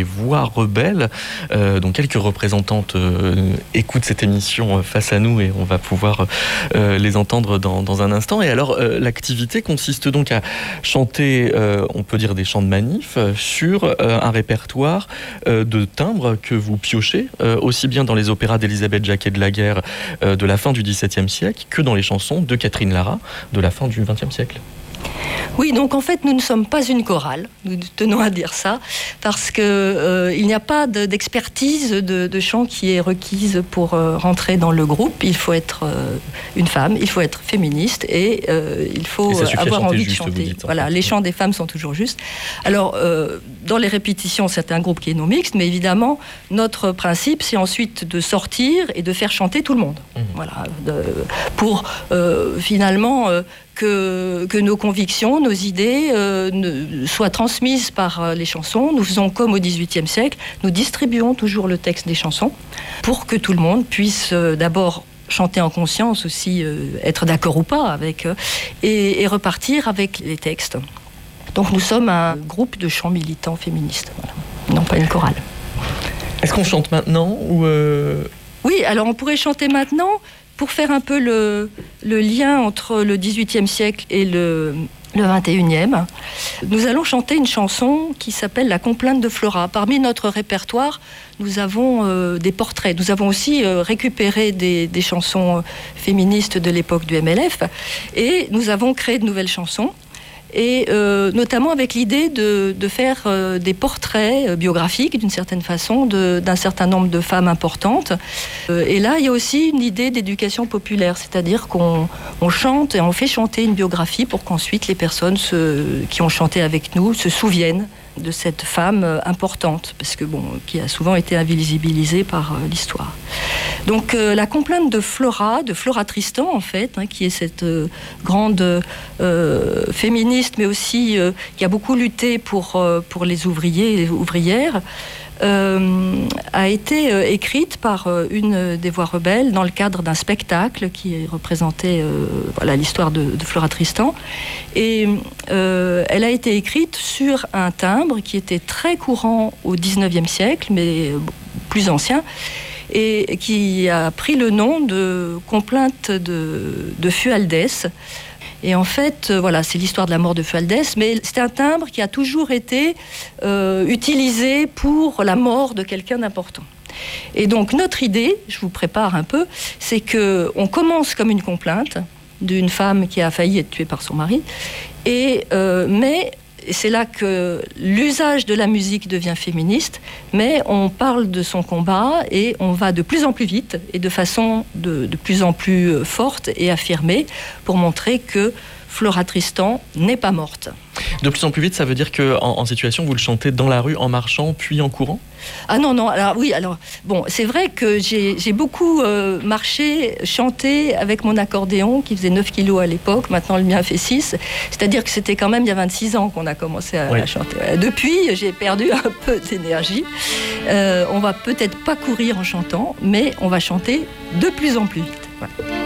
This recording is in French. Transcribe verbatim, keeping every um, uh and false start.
voix rebelles, euh, dont quelques représentantes euh, écoutent cette émission face à nous et on va pouvoir euh, les entendre dans, dans un instant. Et alors, euh, l'activité consiste donc à chanter, euh, on peut dire des chants de manif, sur euh, un répertoire euh, de timbres que vous piochez, euh, aussi bien dans les opéras d'Élisabeth Jacquet de la Guerre euh, de la fin du dix-septième siècle que dans les chansons de Catherine Lara de la fin du vingtième siècle. Oui, donc en fait, nous ne sommes pas une chorale, nous tenons à dire ça, parce qu'il euh, n'y a pas de, d'expertise de, de chant qui est requise pour euh, rentrer dans le groupe. Il faut être euh, une femme, il faut être féministe et euh, il faut et avoir envie juste, de chanter. Dites, voilà, fait. Les chants des femmes sont toujours justes. Alors, euh, dans les répétitions, c'est un groupe qui est non mixte, mais évidemment, notre principe, c'est ensuite de sortir et de faire chanter tout le monde. Mmh. Voilà, de, pour euh, finalement... Euh, Que, que nos convictions, nos idées euh, ne, soient transmises par euh, les chansons. Nous faisons comme au dix-huitième siècle, nous distribuons toujours le texte des chansons pour que tout le monde puisse euh, d'abord chanter en conscience, aussi euh, être d'accord ou pas avec, euh, et, et repartir avec les textes. Donc nous sommes un groupe de chants militants féministes, voilà. Non pas une chorale. Est-ce qu'on chante maintenant ou euh... Oui, alors on pourrait chanter maintenant. Pour faire un peu le, le lien entre le dix-huitième siècle et le, le vingt et unième, nous allons chanter une chanson qui s'appelle La complainte de Flora. Parmi notre répertoire, nous avons euh, des portraits. Nous avons aussi euh, récupéré des, des chansons féministes de l'époque du M L F et nous avons créé de nouvelles chansons. Et euh, notamment avec l'idée de, de faire euh, des portraits euh, biographiques d'une certaine façon de, d'un certain nombre de femmes importantes. Euh, et là, il y a aussi une idée d'éducation populaire, c'est-à-dire qu'on on chante et on fait chanter une biographie pour qu'ensuite les personnes se, qui ont chanté avec nous se souviennent de cette femme euh, importante, parce que bon, qui a souvent été invisibilisée par euh, l'histoire. Donc euh, la complainte de Flora, de Flora Tristan en fait, hein, qui est cette euh, grande euh, féministe, mais aussi euh, qui a beaucoup lutté pour, euh, pour les ouvriers et les ouvrières, euh, a été euh, écrite par euh, une des voix rebelles dans le cadre d'un spectacle qui représentait euh, voilà, l'histoire de, de Flora Tristan. Et euh, elle a été écrite sur un timbre qui était très courant au dix-neuvième siècle, mais plus ancien, et qui a pris le nom de complainte de, de Fualdès. Et en fait, euh, voilà, c'est l'histoire de la mort de Fualdès, mais c'est un timbre qui a toujours été euh, utilisé pour la mort de quelqu'un d'important. Et donc notre idée, je vous prépare un peu, c'est qu'on commence comme une complainte d'une femme qui a failli être tuée par son mari, et, euh, mais c'est là que l'usage de la musique devient féministe, mais on parle de son combat et on va de plus en plus vite et de façon de, de plus en plus forte et affirmée pour montrer que Flora Tristan n'est pas morte. De plus en plus vite, ça veut dire qu'en en situation, vous le chantez dans la rue, en marchant, puis en courant ? Ah non, non, alors oui, alors, bon, c'est vrai que j'ai, j'ai beaucoup euh, marché, chanté avec mon accordéon qui faisait neuf kilos à l'époque, maintenant le mien fait six, c'est-à-dire que c'était quand même il y a vingt-six ans qu'on a commencé à, oui. à chanter. Depuis, j'ai perdu un peu d'énergie. Euh, on va peut-être pas courir en chantant, mais on va chanter de plus en plus vite. Voilà.